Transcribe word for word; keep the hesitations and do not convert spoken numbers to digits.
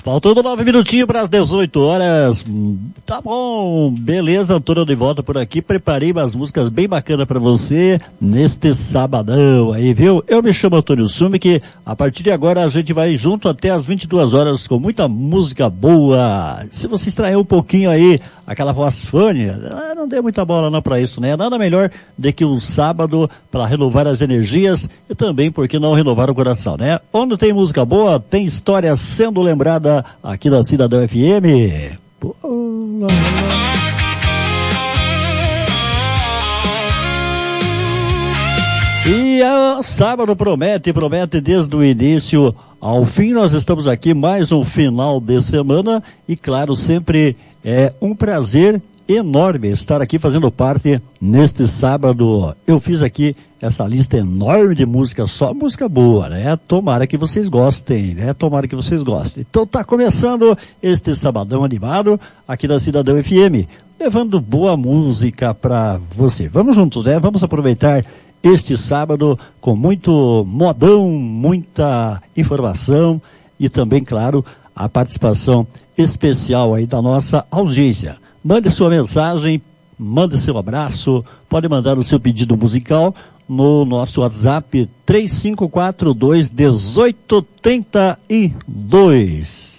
Faltando nove minutinhos para as dezoito horas. Tá bom, beleza, tô de volta por aqui. Preparei umas músicas bem bacanas para você neste sabadão aí, viu? Eu me chamo Antônio Sumic. A partir de agora a gente vai junto até as vinte e duas horas com muita música boa. Se você extrair um pouquinho aí aquela voz fânia, não dê muita bola não para isso, né? Nada melhor do que um sábado para renovar as energias e também, por que não, renovar o coração, né? Onde tem música boa, tem história sendo lembrada aqui da Cidadão F M. Pô, lá, lá. E a sábado promete, promete desde o início ao fim. Nós estamos aqui mais um final de semana e, claro, sempre é um prazer enorme estar aqui fazendo parte neste sábado. Eu fiz aqui essa lista enorme de música, só música boa, né? Tomara que vocês gostem, né? Tomara que vocês gostem. Então tá começando este sabadão animado aqui da Cidadão F M, levando boa música pra você. Vamos juntos, né? Vamos aproveitar este sábado com muito modão, muita informação e também, claro, a participação especial aí da nossa audiência. Mande sua mensagem, mande seu abraço, pode mandar o seu pedido musical no nosso WhatsApp três cinco quatro dois, um oito três dois.